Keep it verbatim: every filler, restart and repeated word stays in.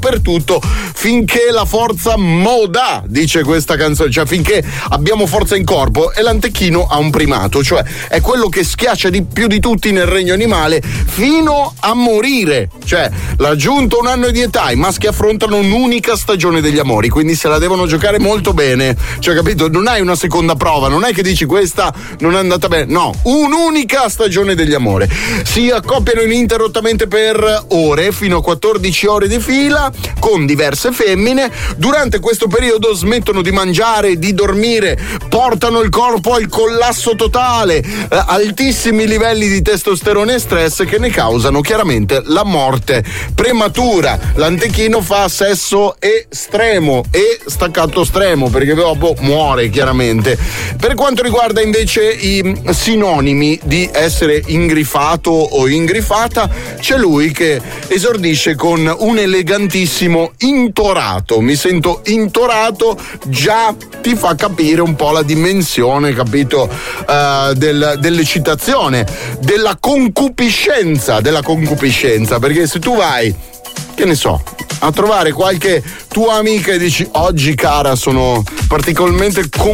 dappertutto finché la forza moda, dice questa canzone, cioè finché abbiamo forza in corpo, e l'antechino ha un primato, cioè è quello che schiaccia di più di tutti nel regno animale fino a morire. Cioè, raggiunto un anno di età, i maschi affrontano un'unica stagione degli amori, quindi se la devono giocare molto bene, cioè, capito? Non hai una seconda prova, non è che dici questa non è andata bene, no, un'unica stagione degli amori. Si accoppiano ininterrottamente per ore, fino a quattordici ore di fila, con diverse femmine. Durante questo periodo smettono di mangiare, di dormire, portano il corpo al collasso totale, eh, altissimi livelli di testosterone e stress che ne causano chiaramente la morte prematura. L'antechino fa sesso estremo e staccato estremo, perché dopo muore chiaramente. Per quanto riguarda invece i sinonimi di essere ingrifato o ingrifata, c'è lui che esordisce con un elegantissimo intorato. Mi sento intorato, già ti fa capire un po' la dimensione, capito, uh, del, dell'eccitazione, della concupiscenza, della concupiscenza, perché se tu vai, che ne so, a trovare qualche tua amica e dici: oggi cara sono particolarmente con